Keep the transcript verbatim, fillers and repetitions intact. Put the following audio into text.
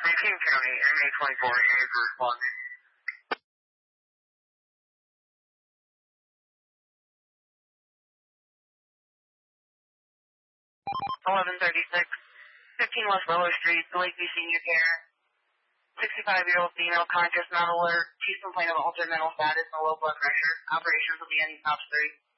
King County, M A twenty-four, A for responding. eleven thirty-six, fifteen West Willow Street, Lakeview Senior Care. sixty-five-year-old female, conscious, not alert. She's complaining of altered mental status and low blood pressure. Operations will be in top three.